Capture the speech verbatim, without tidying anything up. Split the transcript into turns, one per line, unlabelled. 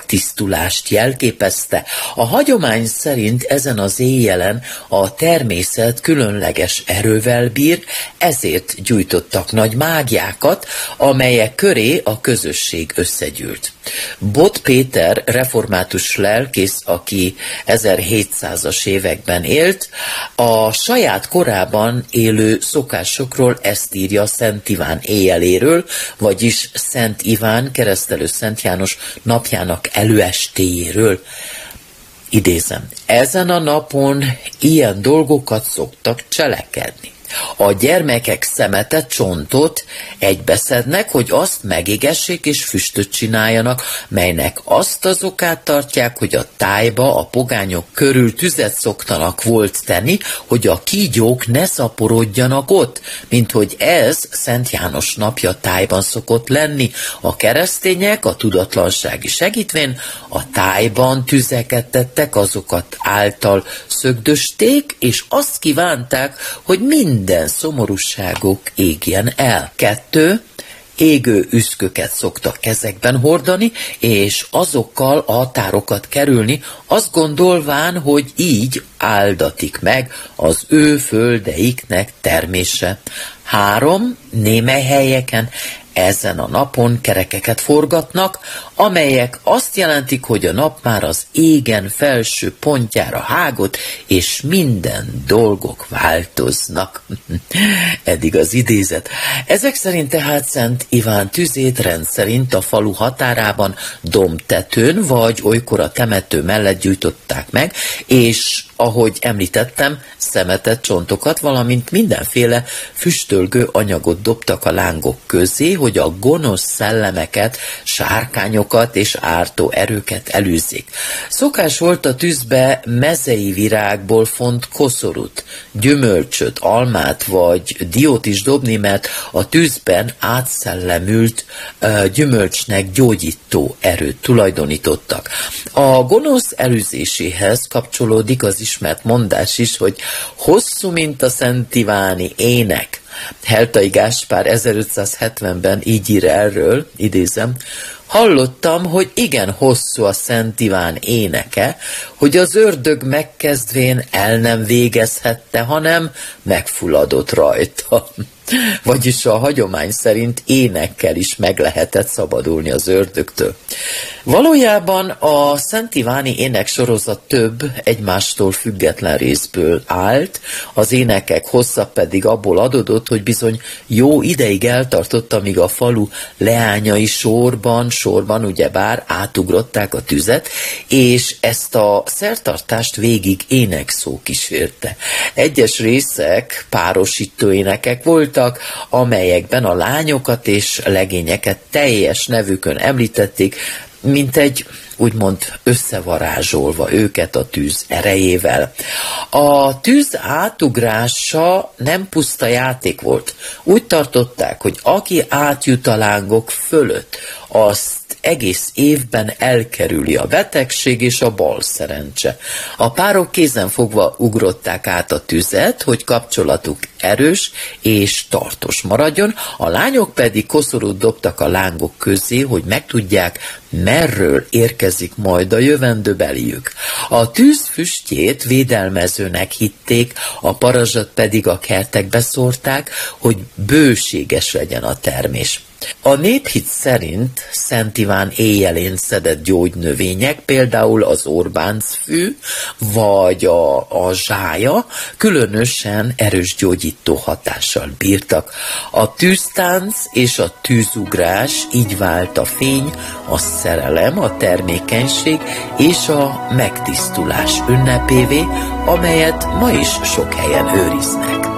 megtisztulást jelképezte. A hagyomány szerint ezen az éjjelen a természet különleges erővel bír, ezért gyújtottak nagy mágiákat, amelyek köré a közösség összegyűlt. Bot Péter református lelkész, aki ezerhétszázas években élt, a saját korában élő szokásokról ezt írja Szent Iván éjjeléről, vagyis Szent Iván, keresztelő Szent János napjának előestéjéről. Idézem, ezen a napon ilyen dolgokat szoktak cselekedni. A gyermekek szemetet, csontot egybeszednek, hogy azt megégessék és füstöt csináljanak, melynek azt az okát tartják, hogy a tájba a pogányok körül tüzet szoktanak volt tenni, hogy a kígyók ne szaporodjanak ott, mint hogy ez Szent János napja tájban szokott lenni. A keresztények a tudatlansági segítvén a tájban tüzeket tettek, azokat által szögdösték, és azt kívánták, hogy mind minden szomorúságok égjen el. Kettő, égő üszköket szoktak kezekben hordani, és azokkal a határokat kerülni, azt gondolván, hogy így áldatik meg az ő földeiknek termése. Három, némely helyeken ezen a napon kerekeket forgatnak, amelyek azt jelentik, hogy a nap már az égen felső pontjára hágott, és minden dolgok változnak. Eddig az idézet. Ezek szerint tehát Szent Iván tüzét rendszerint a falu határában dombtetőn, vagy olykor a temető mellett gyújtották meg, és ahogy említettem, szemetet, csontokat, valamint mindenféle füstölgő anyagot dobtak a lángok közé, hogy a gonosz szellemeket, sárkányokat és ártó erőket elűzzék. Szokás volt a tűzbe mezei virágból font koszorút, gyümölcsöt, almát vagy diót is dobni, mert a tűzben átszellemült uh, gyümölcsnek gyógyító erőt tulajdonítottak. A gonosz elűzéséhez kapcsolódik az ismert mondás is, hogy hosszú, mint a Szent Iváni ének. Heltai Gáspár ezerötszázhetvenben így ír erről, idézem, hallottam, hogy igen hosszú a Szent Iván éneke, hogy az ördög megkezdvén el nem végezhette, hanem megfulladott rajta. Vagyis a hagyomány szerint énekkel is meg lehetett szabadulni az ördögtől. Valójában a Szent Iváni éneksorozat több egymástól független részből állt, az énekek hossza pedig abból adódott, hogy bizony jó ideig eltartott, amíg a falu leányai sorban, sorban ugyebár átugrották a tüzet, és ezt a szertartást végig énekszó kísérte. Egyes részek párosító énekek voltak, amelyekben a lányokat és legényeket teljes nevükön említették, mint egy úgymond összevarázsolva őket a tűz erejével. A tűz átugrása nem puszta játék volt. Úgy tartották, hogy aki átjut a lángok fölött, azt egész évben elkerüli a betegség és a bal szerencse. A párok kézenfogva ugrották át a tüzet, hogy kapcsolatuk erős és tartós maradjon, a lányok pedig koszorút dobtak a lángok közé, hogy megtudják, merről érkezik majd a jövendőbeliük. A tűz füstjét védelmezőnek hitték, a parazsat pedig a kertekbe szórták, hogy bőséges legyen a termés. A néphit szerint Szent Iván éjjelén szedett gyógynövények, például az orbáncfű vagy a, a zsája különösen erős gyógyító hatással bírtak. A tűztánc és a tűzugrás így vált a fény, a szerelem, a termékenység és a megtisztulás ünnepévé, amelyet ma is sok helyen őriznek.